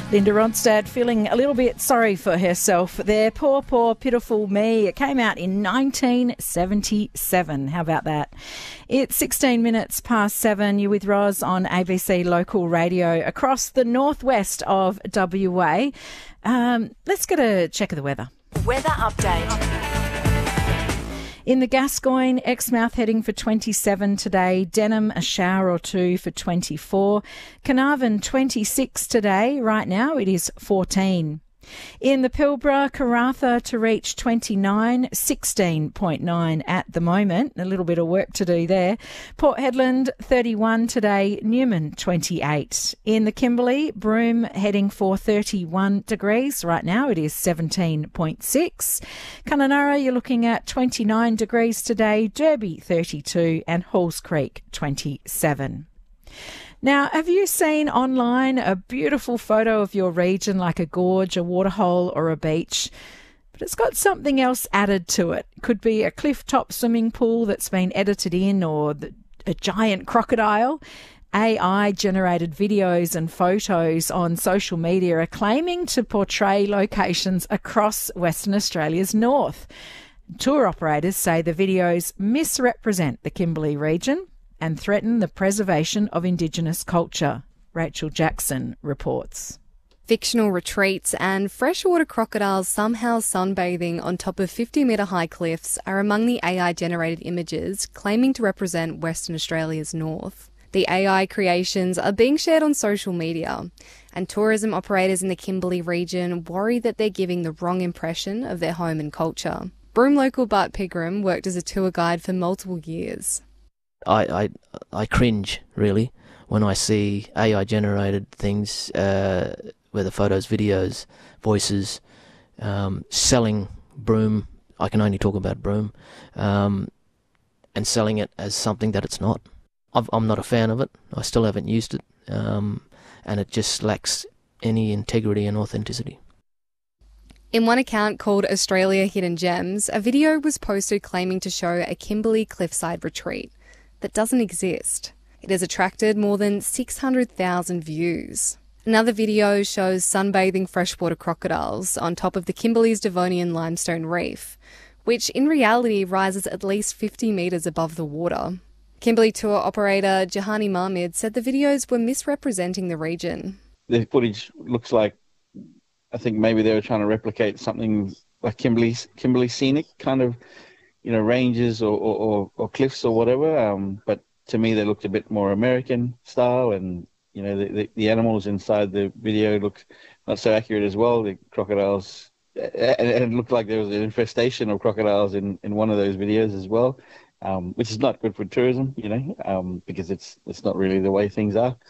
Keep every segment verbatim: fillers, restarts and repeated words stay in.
Linda Ronstadt feeling a little bit sorry for herself there. Poor, poor, pitiful me. It came out in nineteen seventy-seven. How about that? It's sixteen minutes past seven. You're with Roz on A B C Local Radio across the northwest of W A. Um, let's get a check of the weather. Weather update. In the Gascoyne, Exmouth heading for twenty-seven today. Denham, a shower or two for twenty-four. Carnarvon, twenty-six today. Right now it is fourteen. In the Pilbara, Karratha to reach twenty-nine, sixteen point nine at the moment. A little bit of work to do there. Port Hedland, thirty-one today. Newman, twenty-eight. In the Kimberley, Broome heading for thirty-one degrees. Right now it is seventeen point six. Kununurra, you're looking at twenty-nine degrees today. Derby, thirty-two. And Halls Creek, twenty-seven. Now, have you seen online a beautiful photo of your region, like a gorge, a waterhole or a beach? But it's got something else added to it. Could be a cliff-top swimming pool that's been edited in, or the, a giant crocodile. A I-generated videos and photos on social media are claiming to portray locations across Western Australia's north. Tour operators say the videos misrepresent the Kimberley region and threaten the preservation of Indigenous culture. Rachel Jackson reports. Fictional retreats and freshwater crocodiles somehow sunbathing on top of fifty metre high cliffs are among the A I-generated images claiming to represent Western Australia's north. The A I creations are being shared on social media, and tourism operators in the Kimberley region worry that they're giving the wrong impression of their home and culture. Broome local Bart Pigram worked as a tour guide for multiple years. I, I I cringe, really, when I see A I-generated things, uh, whether photos, videos, voices, um, selling Broome. I can only talk about Broome, um, and selling it as something that it's not. I've, I'm not a fan of it. I still haven't used it, um, and it just lacks any integrity and authenticity. In one account called Australia Hidden Gems, a video was posted claiming to show a Kimberley cliffside retreat that doesn't exist. It has attracted more than six hundred thousand views. Another video shows sunbathing freshwater crocodiles on top of the Kimberley's Devonian limestone reef, which in reality rises at least fifty metres above the water. Kimberley tour operator Jahani Mahmid said the videos were misrepresenting the region. The footage looks like, I think maybe they were trying to replicate something like Kimberley, Kimberley scenic kind of, you know, ranges or, or, or cliffs or whatever. Um, but to me, they looked a bit more American style, and, you know, the, the, the animals inside the video looked not so accurate as well. The crocodiles, and it looked like there was an infestation of crocodiles in, in one of those videos as well, um, which is not good for tourism, you know, um, because it's it's not really the way things are.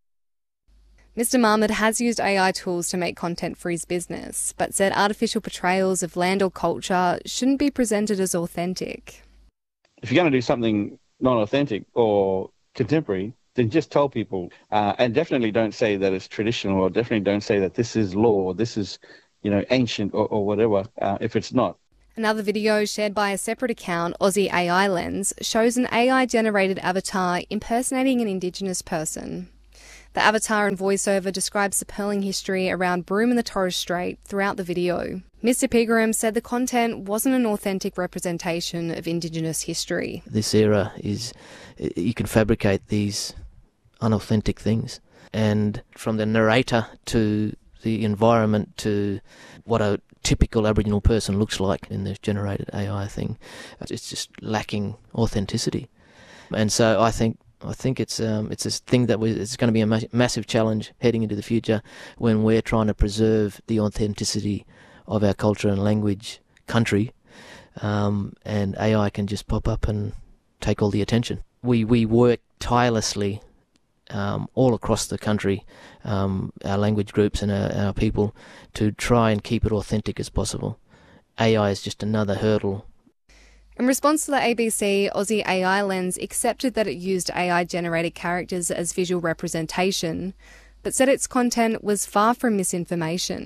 Mister Mahmud has used A I tools to make content for his business, but said artificial portrayals of land or culture shouldn't be presented as authentic. If you're going to do something non-authentic or contemporary, then just tell people, uh, and definitely don't say that it's traditional, or definitely don't say that this is law, or this is, you know, ancient or, or whatever, uh, if it's not. Another video shared by a separate account, Aussie A I Lens, shows an A I-generated avatar impersonating an Indigenous person. The avatar and voiceover describes the pearling history around Broome and the Torres Strait throughout the video. Mister Pigram said the content wasn't an authentic representation of Indigenous history. This era is, you can fabricate these unauthentic things. And from the narrator to the environment to what a typical Aboriginal person looks like in the generated A I thing, it's just lacking authenticity. And so I think I think it's um, it's a thing that we, it's going to be a ma- massive challenge heading into the future when we're trying to preserve the authenticity of our culture and language country, um, and A I can just pop up and take all the attention. We we work tirelessly um, all across the country, um, our language groups and our, our people, to try and keep it authentic as possible. A I is just another hurdle. In response to the A B C, Aussie A I Lens accepted that it used A I-generated characters as visual representation, but said its content was far from misinformation.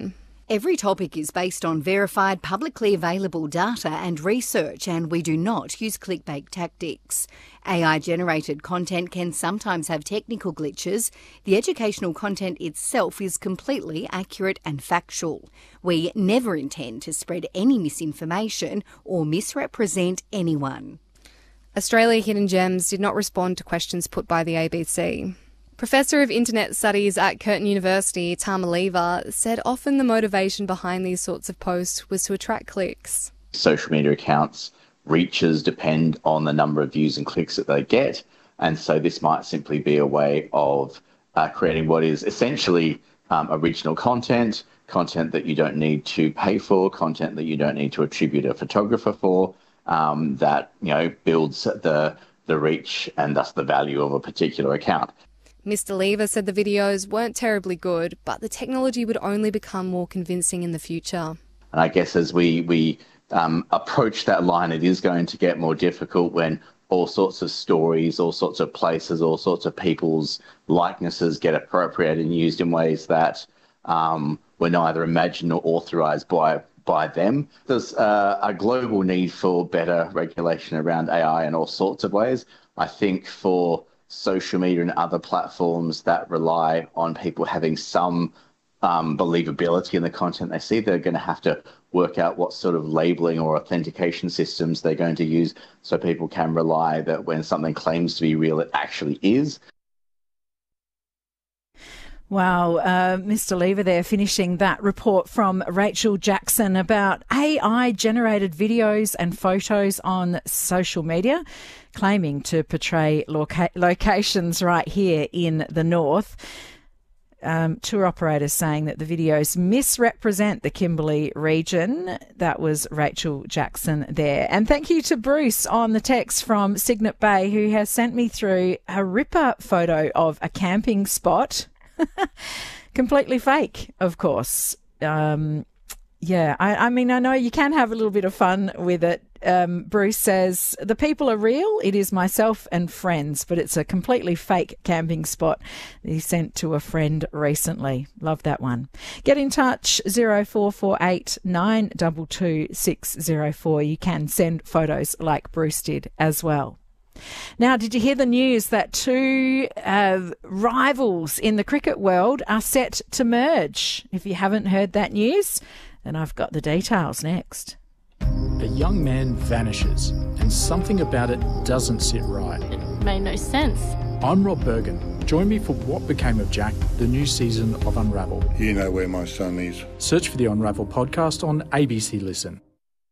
Every topic is based on verified, publicly available data and research, and we do not use clickbait tactics. A I-generated content can sometimes have technical glitches. The educational content itself is completely accurate and factual. We never intend to spread any misinformation or misrepresent anyone. Australia Hidden Gems did not respond to questions put by the A B C. Professor of Internet Studies at Curtin University, Tama Lever, said often the motivation behind these sorts of posts was to attract clicks. Social media accounts' reaches depend on the number of views and clicks that they get, and so this might simply be a way of uh, creating what is essentially um, original content, content that you don't need to pay for, content that you don't need to attribute a photographer for, um, that, you know, builds the the reach and thus the value of a particular account. Mister Lever said the videos weren't terribly good, but the technology would only become more convincing in the future. And I guess as we, we um, approach that line, it is going to get more difficult when all sorts of stories, all sorts of places, all sorts of people's likenesses get appropriated and used in ways that um, were neither imagined or authorised by by them. There's uh, a global need for better regulation around A I in all sorts of ways. I think for social media and other platforms that rely on people having some um, believability in the content they see, they're going to have to work out what sort of labeling or authentication systems they're going to use so people can rely that when something claims to be real, it actually is. Wow, uh, Mister Lever there finishing that report from Rachel Jackson about A I-generated videos and photos on social media, claiming to portray loca- locations right here in the north. Um, tour operators saying that the videos misrepresent the Kimberley region. That was Rachel Jackson there. And thank you to Bruce on the text from Cygnet Bay, who has sent me through a ripper photo of a camping spot. Completely fake, of course. Um, yeah, I, I mean, I know you can have a little bit of fun with it. Um, Bruce says, the people are real. It is myself and friends, but it's a completely fake camping spot that he sent to a friend recently. Love that one. Get in touch, zero four four eight nine two two six zero four. You can send photos like Bruce did as well. Now, did you hear the news that two uh, rivals in the cricket world are set to merge? If you haven't heard that news, then I've got the details next. A young man vanishes, and something about it doesn't sit right. It made no sense. I'm Rob Bergen. Join me for What Became of Jack, the new season of Unravel. You know where my son is. Search for the Unravel podcast on A B C Listen.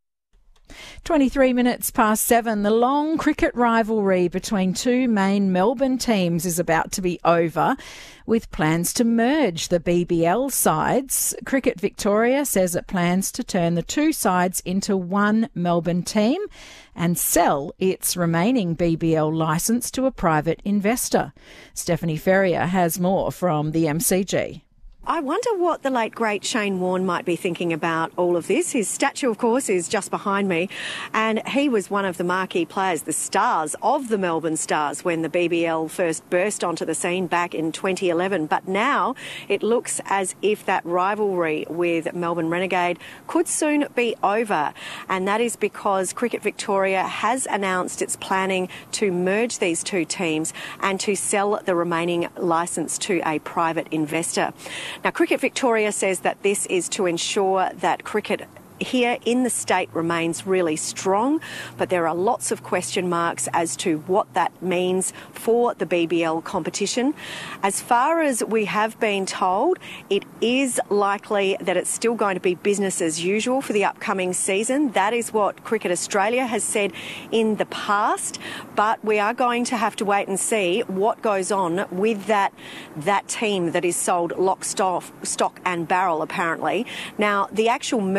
twenty-three minutes past seven, the long cricket rivalry between two main Melbourne teams is about to be over, with plans to merge the B B L sides. Cricket Victoria says it plans to turn the two sides into one Melbourne team and sell its remaining B B L licence to a private investor. Stephanie Ferrier has more from the M C G. I wonder what the late, great Shane Warne might be thinking about all of this. His statue, of course, is just behind me, and he was one of the marquee players, the stars of the Melbourne Stars, when the B B L first burst onto the scene back in twenty eleven. But now it looks as if that rivalry with Melbourne Renegade could soon be over, and that is because Cricket Victoria has announced it's planning to merge these two teams and to sell the remaining licence to a private investor. Now, Cricket Victoria says that this is to ensure that cricket here in the state remains really strong, but there are lots of question marks as to what that means for the B B L competition. As far as we have been told, it is likely that it's still going to be business as usual for the upcoming season. That is what Cricket Australia has said in the past, but we are going to have to wait and see what goes on with that that team that is sold lock, stock, stock and barrel, apparently. Now, the actual merged team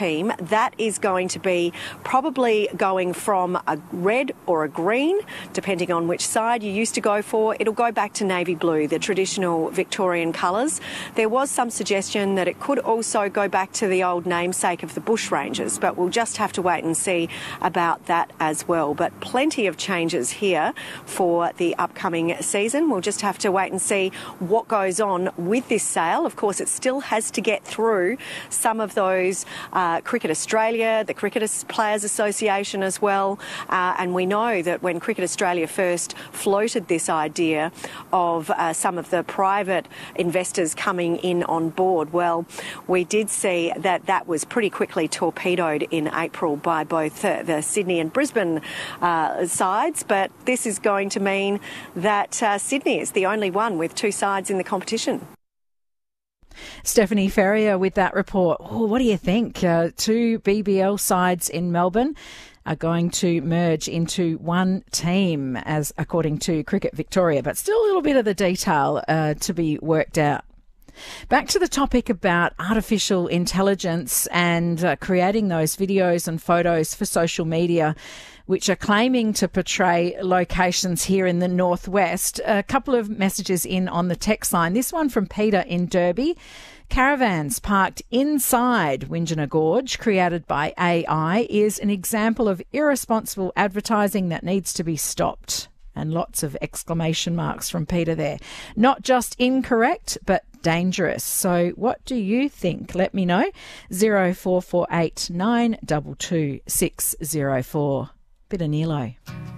team, that is going to be probably going from a red or a green, depending on which side you used to go for. It'll go back to navy blue, the traditional Victorian colours. There was some suggestion that it could also go back to the old namesake of the Bushrangers, but we'll just have to wait and see about that as well. But plenty of changes here for the upcoming season. We'll just have to wait and see what goes on with this sale. Of course, it still has to get through some of those uh, Cricket Australia, the Cricket Players Association as well. Uh, and we know that when Cricket Australia first floated this idea of uh, some of the private investors coming in on board, well, we did see that that was pretty quickly torpedoed in April by both uh, the Sydney and Brisbane uh, sides. But this is going to mean that uh, Sydney is the only one with two sides in the competition. Stephanie Ferrier with that report. Oh, what do you think? Uh, two B B L sides in Melbourne are going to merge into one team, as according to Cricket Victoria, but still a little bit of the detail uh, to be worked out. Back to the topic about artificial intelligence and uh, creating those videos and photos for social media, which are claiming to portray locations here in the northwest. A couple of messages in on the text line. This one from Peter in Derby. Caravans parked inside Windjana Gorge, created by A I, is an example of irresponsible advertising that needs to be stopped. And lots of exclamation marks from Peter there. Not just incorrect, but dangerous. So what do you think? Let me know. zero four four eight nine two two six zero four. Bit of Nilo.